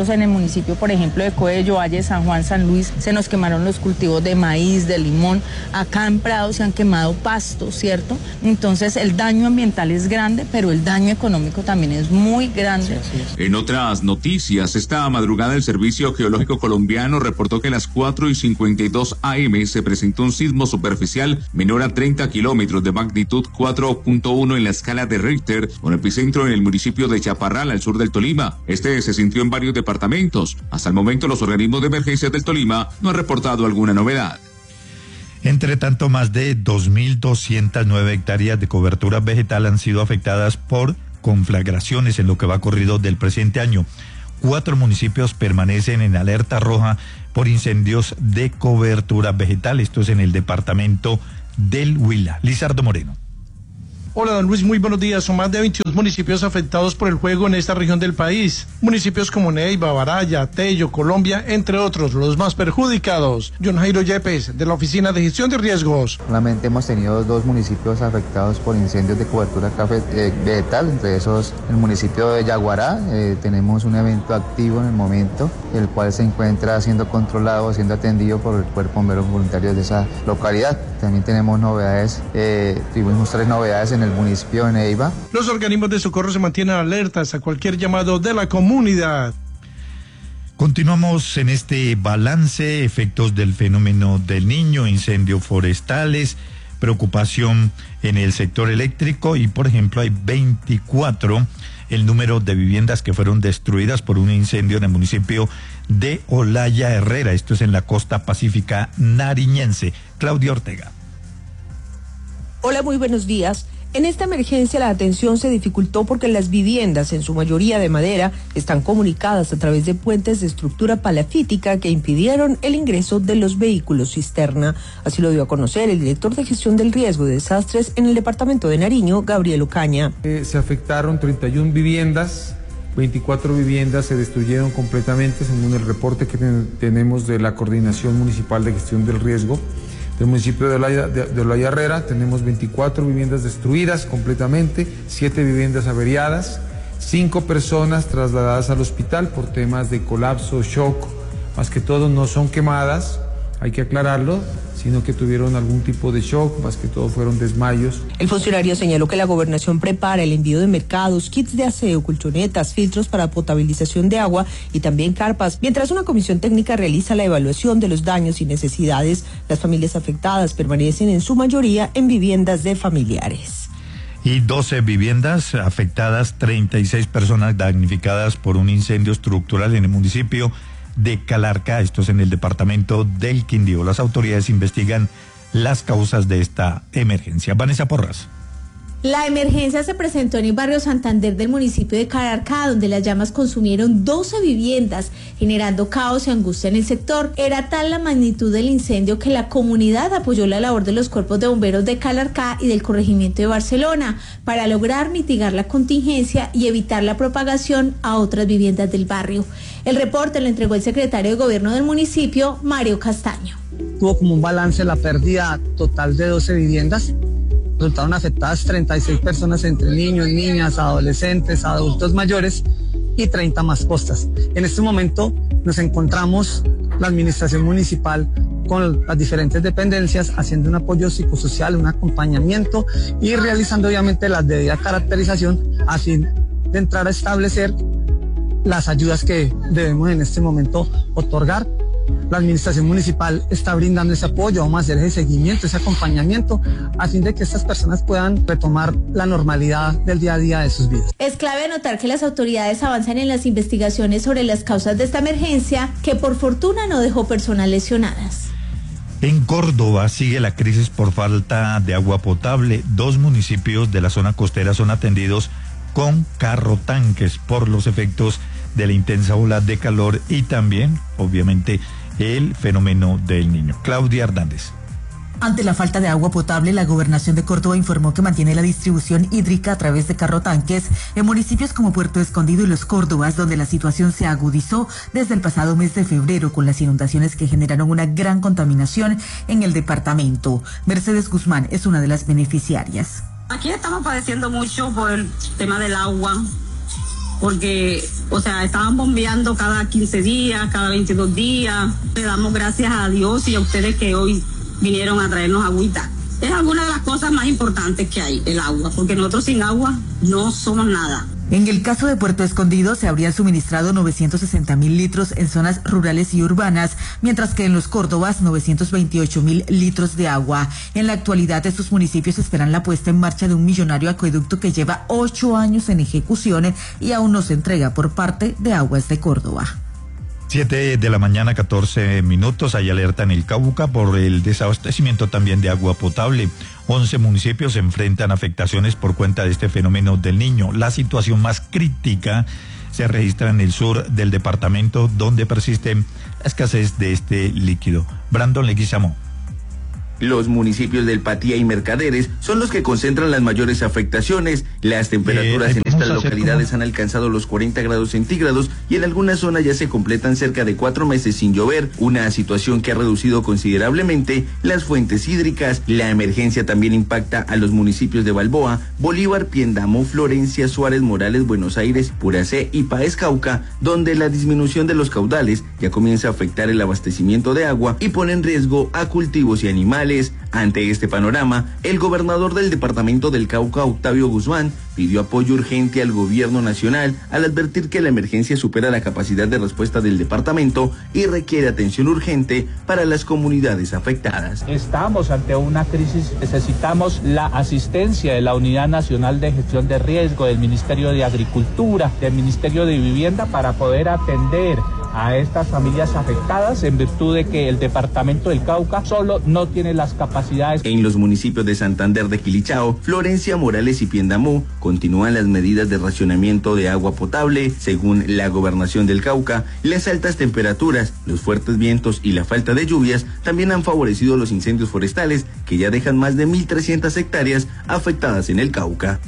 nosotros en el municipio, por ejemplo, de Coello, Valle, San Juan, San Luis, se nos quemaron los cultivos de maíz, de limón. Acá en Prado se han quemado pastos, ¿cierto? Entonces el daño ambiental es grande, pero el daño económico también es muy grande.
En otras noticias, esta madrugada el Servicio Geológico Colombiano reportó que a las cuatro y cincuenta y dos a eme se presentó un sismo superficial menor a treinta kilómetros de magnitud cuatro punto uno en la escala de Richter, con epicentro en el municipio de Chaparral, al sur del Tolima. Este se sintió en varios departamentos. Hasta el momento los organismos de emergencia del Tolima no han reportado alguna novedad.
Entre tanto, más de dos mil doscientas nueve hectáreas de cobertura vegetal han sido afectadas por conflagraciones en lo que va corrido del presente año. Cuatro municipios permanecen en alerta roja por incendios de cobertura vegetal. Esto es en el departamento del Huila. Lizardo Moreno.
Hola, don Luis, muy buenos días. Son más de veintidós municipios afectados por el fuego en esta región del país. Municipios como Neiva, Baraya, Tello, Colombia, entre otros, los más perjudicados. John Jairo Yepes, de la Oficina de Gestión de Riesgos.
Solamente hemos tenido dos municipios afectados por incendios de cobertura café, eh, vegetal, entre esos el municipio de Yaguará. Eh, tenemos un evento activo en el momento, el cual se encuentra siendo controlado, siendo atendido por el Cuerpo de Bomberos Voluntarios de esa localidad. También tenemos novedades, eh, tuvimos tres novedades en el municipio de Neiva.
Los organismos de socorro se mantienen alertas a cualquier llamado de la comunidad.
Continuamos en este balance, efectos del fenómeno del Niño, incendios forestales, preocupación en el sector eléctrico y, por ejemplo, hay veinticuatro el número de viviendas que fueron destruidas por un incendio en el municipio de Olaya Herrera. Esto es en la costa pacífica nariñense. Claudia Ortega.
Hola, muy buenos días. En esta emergencia la atención se dificultó porque las viviendas, en su mayoría de madera, están comunicadas a través de puentes de estructura palafítica que impidieron el ingreso de los vehículos cisterna. Así lo dio a conocer el director de gestión del riesgo de desastres en el departamento de Nariño, Gabriel Ocaña.
Eh, se afectaron treinta y una viviendas, veinticuatro viviendas se destruyeron completamente, según el reporte que ten- tenemos de la Coordinación Municipal de Gestión del Riesgo. Del municipio de Olaya, de, de Olaya Herrera tenemos veinticuatro viviendas destruidas completamente, siete viviendas averiadas, cinco personas trasladadas al hospital por temas de colapso, shock, más que todo no son quemadas, hay que aclararlo, sino que tuvieron algún tipo de shock, más que todo fueron desmayos.
El funcionario señaló que la gobernación prepara el envío de mercados, kits de aseo, colchonetas, filtros para potabilización de agua y también carpas, mientras una comisión técnica realiza la evaluación de los daños y necesidades. Las familias afectadas permanecen en su mayoría en viviendas de familiares.
Y doce viviendas afectadas, treinta y seis personas damnificadas por un incendio estructural en el municipio de Calarcá, esto es en el departamento del Quindío. Las autoridades investigan las causas de esta emergencia. Vanessa Porras.
La emergencia se presentó en el barrio Santander del municipio de Calarcá, donde las llamas consumieron doce viviendas, generando caos y angustia en el sector. Era tal la magnitud del incendio que la comunidad apoyó la labor de los cuerpos de bomberos de Calarcá y del corregimiento de Barcelona para lograr mitigar la contingencia y evitar la propagación a otras viviendas del barrio. El reporte lo entregó el secretario de Gobierno del municipio, Mario Castaño.
Tuvo como un balance la pérdida total de doce viviendas. Resultaron afectadas treinta y seis personas entre niños, niñas, adolescentes, adultos mayores y treinta mascotas. En este momento nos encontramos la administración municipal con las diferentes dependencias haciendo un apoyo psicosocial, un acompañamiento y realizando obviamente la debida caracterización a fin de entrar a establecer las ayudas que debemos en este momento otorgar. La administración municipal está brindando ese apoyo, vamos a hacer ese seguimiento, ese acompañamiento, a fin de que estas personas puedan retomar la normalidad del día a día de sus vidas.
Es clave anotar que las autoridades avanzan en las investigaciones sobre las causas de esta emergencia, que por fortuna no dejó personas lesionadas.
En Córdoba sigue la crisis por falta de agua potable. Dos municipios de la zona costera son atendidos con carro tanques por los efectos de la intensa ola de calor y también, obviamente, el fenómeno del Niño. Claudia Hernández.
Ante la falta de agua potable, la Gobernación de Córdoba informó que mantiene la distribución hídrica a través de carrotanques en municipios como Puerto Escondido y Los Córdobas, donde la situación se agudizó desde el pasado mes de febrero con las inundaciones que generaron una gran contaminación en el departamento. Mercedes Guzmán es una de las beneficiarias.
Aquí estamos padeciendo mucho por el tema del agua.
porque, o sea, estaban bombeando cada quince días, cada veintidós días. Le damos gracias a Dios y a ustedes que hoy vinieron a traernos agüita. Es alguna de las cosas más importantes que hay, el agua, porque nosotros sin agua no somos nada.
En el caso de Puerto Escondido se habrían suministrado novecientos sesenta mil litros en zonas rurales y urbanas, mientras que en los Córdobas novecientos veintiocho mil litros de agua. En la actualidad estos municipios esperan la puesta en marcha de un millonario acueducto que lleva ocho años en ejecución y aún no se entrega por parte de Aguas de Córdoba.
Siete de la mañana, catorce minutos, hay alerta en el Cauca por el desabastecimiento también de agua potable. Once municipios se enfrentan afectaciones por cuenta de este fenómeno del Niño. La situación más crítica se registra en el sur del departamento, donde persiste la escasez de este líquido. Brandon Leguizamo.
Los municipios del Patía y Mercaderes son los que concentran las mayores afectaciones. Las temperaturas eh, en estas localidades como... han alcanzado los cuarenta grados centígrados y en algunas zonas ya se completan cerca de cuatro meses sin llover, una situación que ha reducido considerablemente las fuentes hídricas. La emergencia también impacta a los municipios de Balboa, Bolívar, Piendamó, Florencia, Suárez, Morales, Buenos Aires, Puracé y Páez Cauca, donde la disminución de los caudales ya comienza a afectar el abastecimiento de agua y pone en riesgo a cultivos y animales. Ante este panorama, el gobernador del departamento del Cauca, Octavio Guzmán, pidió apoyo urgente al gobierno nacional al advertir que la emergencia supera la capacidad de respuesta del departamento y requiere atención urgente para las comunidades afectadas.
Estamos ante una crisis, necesitamos la asistencia de la Unidad Nacional de Gestión de Riesgo, del Ministerio de Agricultura, del Ministerio de Vivienda para poder atender a estas familias afectadas en virtud de que el departamento del Cauca solo no tiene las capacidades.
En los municipios de Santander de Quilichao, Florencia, Morales y Piendamó continúan las medidas de racionamiento de agua potable. Según la gobernación del Cauca, las altas temperaturas, los fuertes vientos y la falta de lluvias también han favorecido los incendios forestales que ya dejan más de mil trescientas hectáreas afectadas en el Cauca.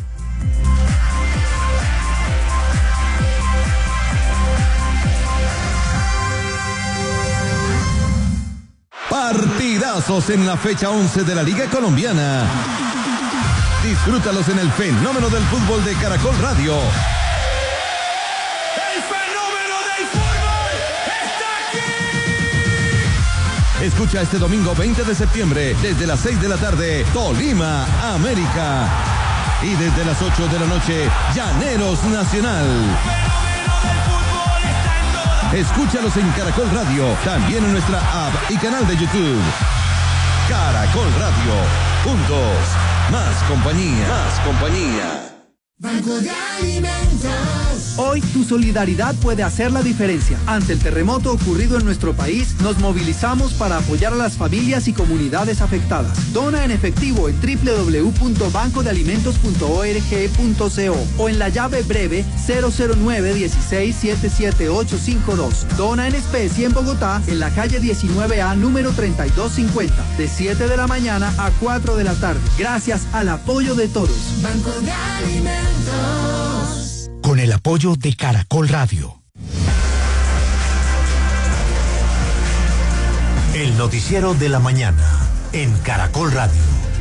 Partidazos en la fecha once de la Liga Colombiana. Disfrútalos en el fenómeno del fútbol de Caracol Radio.
¡El fenómeno del fútbol está aquí!
Escucha este domingo veinte de septiembre, desde las seis de la tarde, Tolima, América. Y desde las ocho de la noche, Llaneros Nacional. Escúchalos en Caracol Radio, también en nuestra app y canal de YouTube. Caracol Radio, juntos, más compañía, más compañía.
Banco de Alimentos.
Hoy tu solidaridad puede hacer la diferencia. Ante el terremoto ocurrido en nuestro país, nos movilizamos para apoyar a las familias y comunidades afectadas. Dona en efectivo en doble u doble u doble u punto banco de alimentos punto org punto co o en la llave breve cero cero nueve uno seis siete siete ocho cinco dos. Dona en especie en Bogotá, en la calle diecinueve A, número treinta y dos cincuenta, de siete de la mañana a cuatro de la tarde. Gracias al apoyo de todos.
Banco de Alimentos.
Con el apoyo de Caracol Radio. El noticiero de la mañana en Caracol Radio.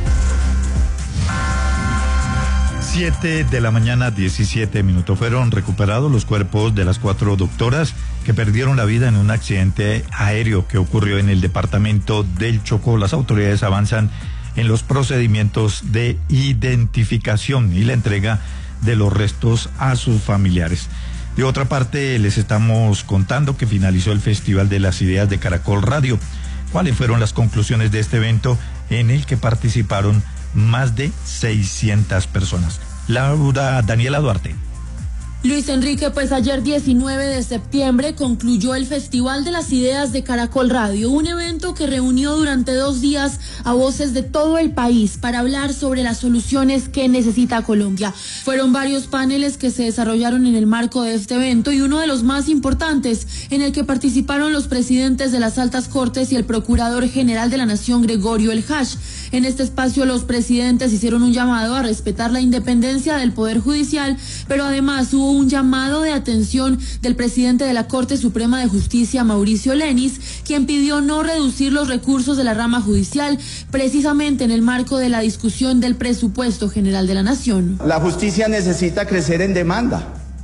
Siete de la mañana, diecisiete minutos. Fueron recuperados los cuerpos de las cuatro doctoras que perdieron la vida en un accidente aéreo que ocurrió en el departamento del Chocó. Las autoridades avanzan en los procedimientos de identificación y la entrega de los restos a sus familiares. De otra parte, les estamos contando que finalizó el Festival de las Ideas de Caracol Radio. ¿Cuáles fueron las conclusiones de este evento en el que participaron más de seiscientas personas? Laura Daniela Duarte.
Luis Enrique, pues ayer diecinueve de septiembre concluyó el Festival de las Ideas de Caracol Radio, un evento que reunió durante dos días a voces de todo el país para hablar sobre las soluciones que necesita Colombia. Fueron varios paneles que se desarrollaron en el marco de este evento y uno de los más importantes en el que participaron los presidentes de las altas cortes y el procurador general de la Nación, Gregorio El Hash. En este espacio los presidentes hicieron un llamado a respetar la independencia del Poder Judicial, pero además hubo un llamado de atención del presidente de la Corte Suprema de Justicia, Mauricio Lenis, quien pidió no reducir los recursos de la rama judicial, precisamente en el marco de la discusión del presupuesto general de la Nación.
La justicia necesita crecer en demanda,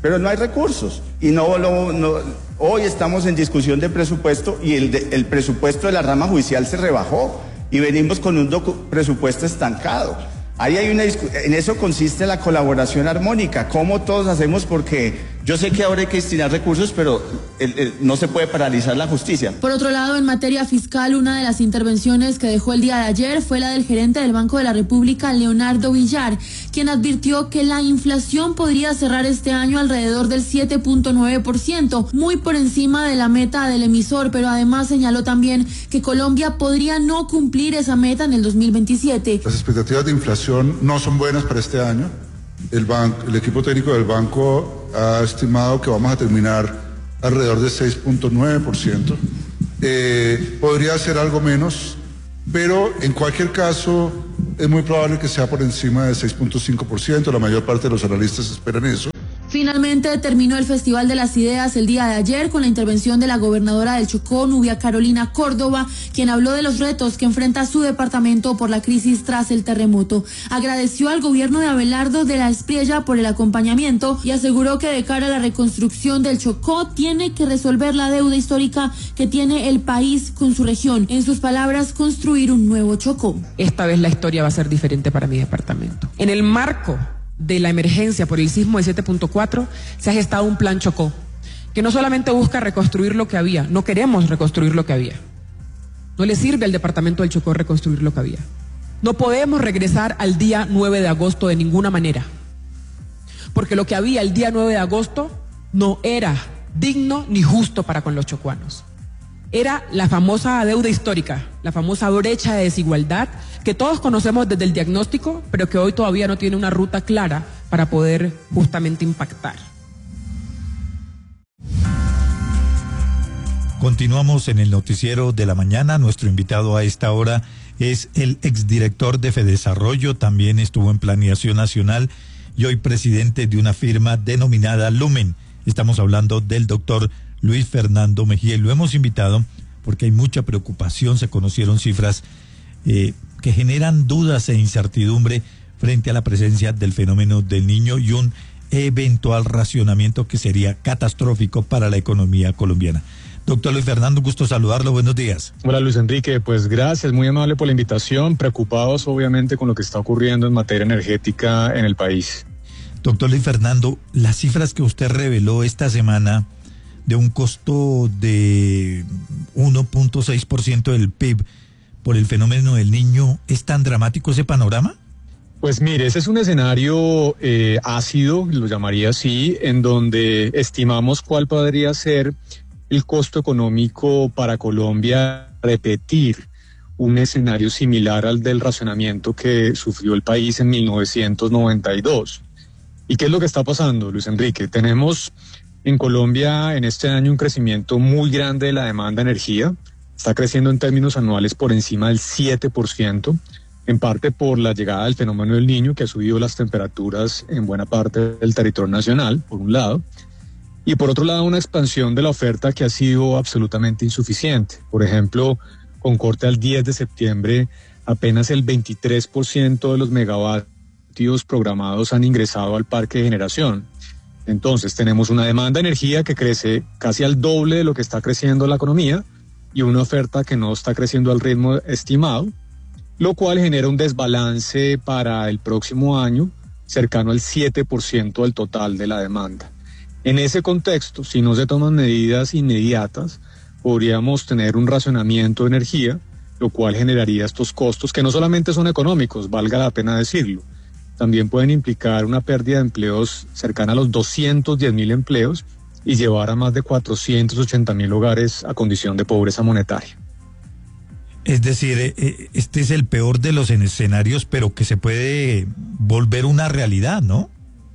pero no hay recursos. Y no, lo, no hoy estamos en discusión de presupuesto y el, de, el presupuesto de la rama judicial se rebajó y venimos con un presupuesto estancado. Ahí hay una en eso consiste la colaboración armónica, cómo todos hacemos, porque yo sé que ahora hay que destinar recursos, pero el, el, no se puede paralizar la justicia.
Por otro lado, en materia fiscal, una de las intervenciones que dejó el día de ayer fue la del gerente del Banco de la República, Leonardo Villar, quien advirtió que la inflación podría cerrar este año alrededor del siete punto nueve por ciento, muy por encima de la meta del emisor, pero además señaló también que Colombia podría no cumplir esa meta en el dos mil veintisiete.
Las expectativas de inflación no son buenas para este año. El, banco, el equipo técnico del banco ha estimado que vamos a terminar alrededor de seis punto nueve por ciento. Eh, podría ser algo menos, pero en cualquier caso es muy probable que sea por encima de seis punto cinco por ciento. La mayor parte de los analistas esperan eso.
Finalmente terminó el Festival de las Ideas el día de ayer con la intervención de la gobernadora del Chocó, Nubia Carolina Córdoba, quien habló de los retos que enfrenta su departamento por la crisis tras el terremoto. Agradeció al gobierno de Abelardo de la Espriella por el acompañamiento y aseguró que de cara a la reconstrucción del Chocó tiene que resolver la deuda histórica que tiene el país con su región. En sus palabras, construir un nuevo Chocó.
Esta vez la historia va a ser diferente para mi departamento. En el marco de la emergencia por el sismo de siete punto cuatro, se ha gestado un plan Chocó, que no solamente busca reconstruir lo que había, no queremos reconstruir lo que había. No le sirve al departamento del Chocó reconstruir lo que había. No podemos regresar al día nueve de agosto de ninguna manera, porque lo que había el día nueve de agosto no era digno ni justo para con los chocuanos. Era la famosa deuda histórica, la famosa brecha de desigualdad que todos conocemos desde el diagnóstico, pero que hoy todavía no tiene una ruta clara para poder justamente impactar.
Continuamos en el noticiero de la mañana. Nuestro invitado a esta hora es el exdirector de Fedesarrollo, también estuvo en Planeación Nacional y hoy presidente de una firma denominada Lumen. Estamos hablando del doctor Luis Fernando Mejía, y lo hemos invitado porque hay mucha preocupación. Se conocieron cifras eh, que generan dudas e incertidumbre frente a la presencia del fenómeno del Niño y un eventual racionamiento que sería catastrófico para la economía colombiana. Doctor Luis Fernando, gusto saludarlo, buenos días.
Hola Luis Enrique, pues gracias, muy amable por la invitación, preocupados obviamente con lo que está ocurriendo en materia energética en el país.
Doctor Luis Fernando, las cifras que usted reveló esta semana de un costo de uno punto seis por ciento del P I B por el fenómeno del Niño, ¿es tan dramático ese panorama?
Pues mire, ese es un escenario eh, ácido, lo llamaría así, en donde estimamos cuál podría ser el costo económico para Colombia repetir un escenario similar al del racionamiento que sufrió el país en mil novecientos noventa y dos. ¿Y qué es lo que está pasando, Luis Enrique? Tenemos en Colombia en este año un crecimiento muy grande de la demanda de energía, está creciendo en términos anuales por encima del siete por ciento, en parte por la llegada del fenómeno del Niño, que ha subido las temperaturas en buena parte del territorio nacional, por un lado, y por otro lado una expansión de la oferta que ha sido absolutamente insuficiente. Por ejemplo, con corte al diez de septiembre, apenas el veintitrés por ciento de los megavatios programados han ingresado al parque de generación. Entonces tenemos una demanda de energía que crece casi al doble de lo que está creciendo la economía y una oferta que no está creciendo al ritmo estimado, lo cual genera un desbalance para el próximo año cercano al siete por ciento del total de la demanda. En ese contexto, si no se toman medidas inmediatas, podríamos tener un racionamiento de energía, lo cual generaría estos costos que no solamente son económicos, valga la pena decirlo, también pueden implicar una pérdida de empleos cercana a los doscientos diez mil empleos y llevar a más de cuatrocientos ochenta mil hogares a condición de pobreza monetaria.
Es decir, este es el peor de los escenarios, pero que se puede volver una realidad, ¿no?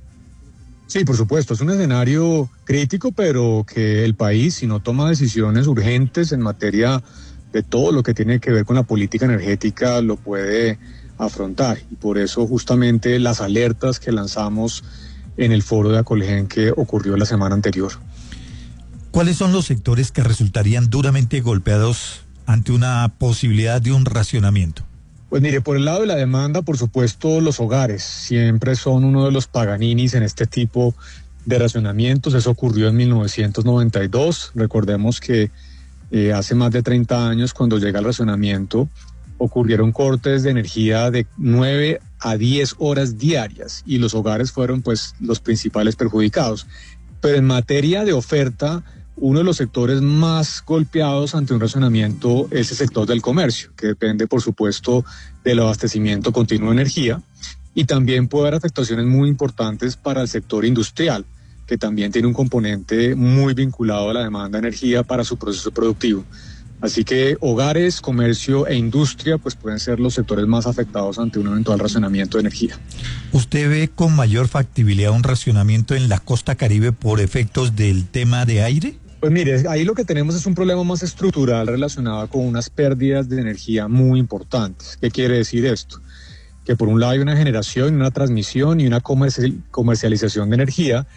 Sí, por supuesto, es un escenario crítico, pero que el país, si no toma decisiones urgentes en materia de todo lo que tiene que ver con la política energética, lo puede afrontar. Y por eso justamente las alertas que lanzamos en el foro de Acolgen que ocurrió la semana anterior.
¿Cuáles son los sectores que resultarían duramente golpeados ante una posibilidad de un racionamiento?
Pues mire, por el lado de la demanda, por supuesto, los hogares siempre son uno de los paganinis en este tipo de racionamientos. Eso ocurrió en mil novecientos noventa y dos. Recordemos que eh, hace más de treinta años, cuando llega el racionamiento, ocurrieron cortes de energía de nueve a diez horas diarias y los hogares fueron pues los principales perjudicados. Pero en materia de oferta, uno de los sectores más golpeados ante un racionamiento es el sector del comercio, que depende por supuesto del abastecimiento continuo de energía, y también puede haber afectaciones muy importantes para el sector industrial, que también tiene un componente muy vinculado a la demanda de energía para su proceso productivo. Así que hogares, comercio e industria pues pueden ser los sectores más afectados ante un eventual racionamiento de energía.
¿Usted ve con mayor factibilidad un racionamiento en la costa Caribe por efectos del tema de aire?
Pues mire, ahí lo que tenemos es un problema más estructural relacionado con unas pérdidas de energía muy importantes. ¿Qué quiere decir esto? Que por un lado hay una generación, una transmisión y una comercialización de energía